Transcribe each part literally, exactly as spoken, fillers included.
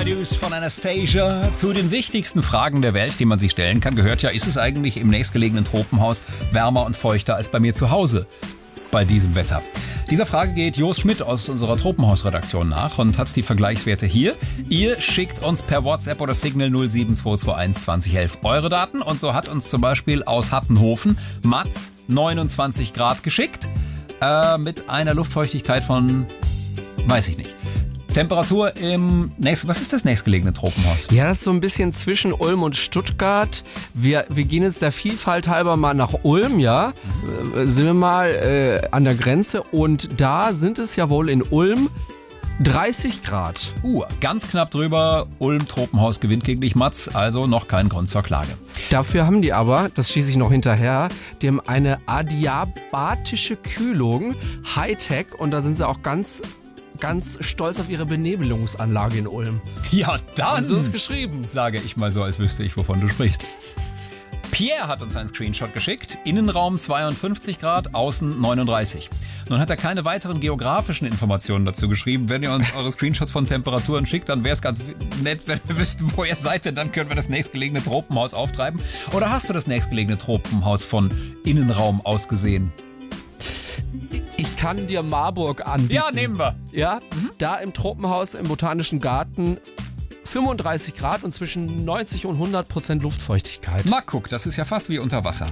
News von Anastasia. Zu den wichtigsten Fragen der Welt, die man sich stellen kann, gehört ja, ist es eigentlich im nächstgelegenen Tropenhaus wärmer und feuchter als bei mir zu Hause bei diesem Wetter? Dieser Frage geht Jos Schmidt aus unserer Tropenhausredaktion nach und hat die Vergleichswerte hier. Ihr schickt uns per WhatsApp oder Signal null sieben zwei zwei eins zwanzig elf eure Daten und so hat uns zum Beispiel aus Hattenhofen Mats neunundzwanzig Grad geschickt äh, mit einer Luftfeuchtigkeit von, weiß ich nicht. Temperatur im nächsten, was ist das nächstgelegene Tropenhaus? Ja, das ist so ein bisschen zwischen Ulm und Stuttgart. Wir, wir gehen jetzt der Vielfalt halber mal nach Ulm, ja. Mhm. Äh, sind wir mal äh, an der Grenze und da sind es ja wohl in Ulm dreißig Grad. Uh, ganz knapp drüber. Ulm Tropenhaus gewinnt gegen dich, Mats, also noch kein Grund zur Klage. Dafür haben die aber, das schieße ich noch hinterher, die haben eine adiabatische Kühlung, Hightech, und da sind sie auch ganz... ganz stolz auf ihre Benebelungsanlage in Ulm. Ja, dann haben sie uns geschrieben. Sage ich mal so, als wüsste ich, wovon du sprichst. Pierre hat uns einen Screenshot geschickt. Innenraum zweiundfünfzig Grad, außen neununddreißig. Nun hat er keine weiteren geografischen Informationen dazu geschrieben. Wenn ihr uns eure Screenshots von Temperaturen schickt, dann wäre es ganz nett, wenn wir wüssten, wo ihr seid, denn dann können wir das nächstgelegene Tropenhaus auftreiben. Oder hast du das nächstgelegene Tropenhaus von Innenraum aus gesehen? Ich kann dir Marburg anbieten. Ja, nehmen wir. Ja, mhm. Da im Tropenhaus im Botanischen Garten fünfunddreißig Grad und zwischen neunzig und hundert Prozent Luftfeuchtigkeit. Na guck, das ist ja fast wie unter Wasser.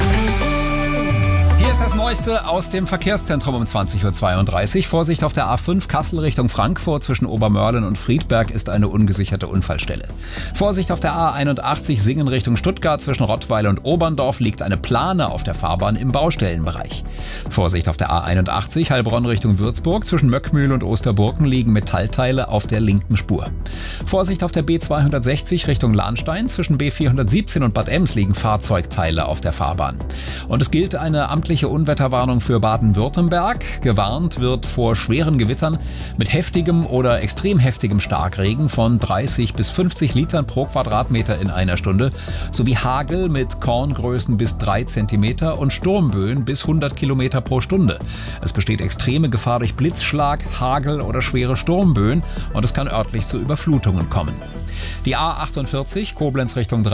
Hier ist das Neueste aus dem Verkehrszentrum um zwanzig Uhr zweiunddreißig. Vorsicht auf der A fünf Kassel Richtung Frankfurt. Zwischen Obermörlen und Friedberg ist eine ungesicherte Unfallstelle. Vorsicht auf der A einundachtzig Singen Richtung Stuttgart. Zwischen Rottweil und Oberndorf liegt eine Plane auf der Fahrbahn im Baustellenbereich. Vorsicht auf der A einundachtzig Heilbronn Richtung Würzburg. Zwischen Möckmühl und Osterburken liegen Metallteile auf der linken Spur. Vorsicht auf der B zweihundertsechzig Richtung Lahnstein. Zwischen B vierhundertsiebzehn und Bad Ems liegen Fahrzeugteile auf der Fahrbahn. Und es gilt eine amtliche Unwetterwarnung für Baden-Württemberg. Gewarnt wird vor schweren Gewittern mit heftigem oder extrem heftigem Starkregen von dreißig bis fünfzig Litern pro Quadratmeter in einer Stunde sowie Hagel mit Korngrößen bis drei Zentimeter und Sturmböen bis hundert Kilometer pro Stunde. Es besteht extreme Gefahr durch Blitzschlag, Hagel oder schwere Sturmböen und es kann örtlich zu Überflutungen kommen. Die A achtundvierzig Koblenz Richtung